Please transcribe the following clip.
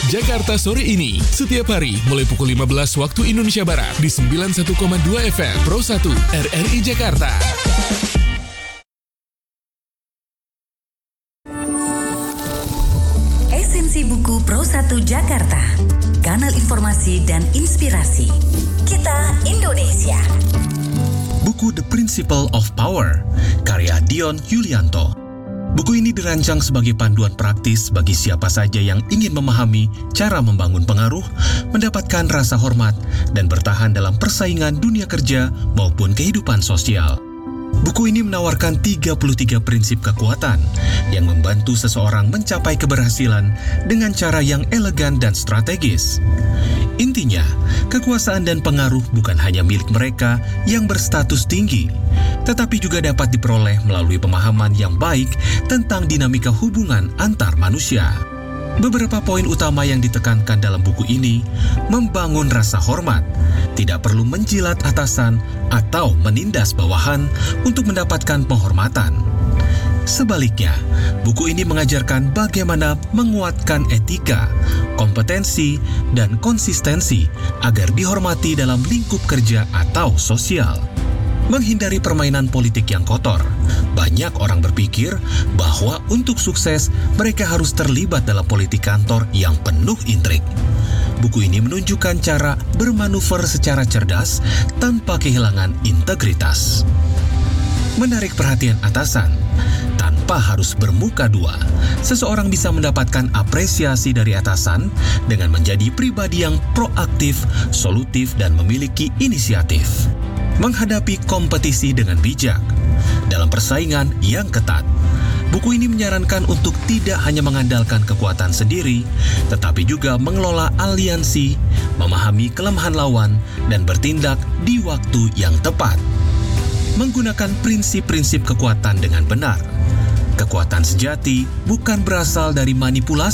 Jakarta sore ini. Setiap hari mulai pukul 15 waktu Indonesia Barat di 91,2 FM Pro 1 RRI Jakarta. Esensi buku Pro 1 Jakarta. Kanal informasi dan inspirasi. Kita Indonesia. Buku The Principle of Power, karya Dion Yulianto. Buku ini dirancang sebagai panduan praktis bagi siapa saja yang ingin memahami cara membangun pengaruh, mendapatkan rasa hormat, dan bertahan dalam persaingan dunia kerja maupun kehidupan sosial. Buku ini menawarkan 33 prinsip kekuatan yang membantu seseorang mencapai keberhasilan dengan cara yang elegan dan strategis. Intinya, kekuasaan dan pengaruh bukan hanya milik mereka yang berstatus tinggi, tetapi juga dapat diperoleh melalui pemahaman yang baik tentang dinamika hubungan antar manusia. Beberapa poin utama yang ditekankan dalam buku ini membangun rasa hormat, tidak perlu menjilat atasan atau menindas bawahan untuk mendapatkan penghormatan. Sebaliknya, buku ini mengajarkan bagaimana menguatkan etika, kompetensi, dan konsistensi agar dihormati dalam lingkup kerja atau sosial. Menghindari permainan politik yang kotor. Banyak orang berpikir bahwa untuk sukses mereka harus terlibat dalam politik kantor yang penuh intrik. Buku ini menunjukkan cara bermanuver secara cerdas tanpa kehilangan integritas. Menarik perhatian atasan. Tanpa harus bermuka dua, seseorang bisa mendapatkan apresiasi dari atasan dengan menjadi pribadi yang proaktif, solutif, dan memiliki inisiatif. Menghadapi kompetisi dengan bijak dalam persaingan yang ketat. Buku ini menyarankan untuk tidak hanya mengandalkan kekuatan sendiri, tetapi juga mengelola aliansi, memahami kelemahan lawan, dan bertindak di waktu yang tepat. Menggunakan prinsip-prinsip kekuatan dengan benar. Kekuatan sejati bukan berasal dari manipulasi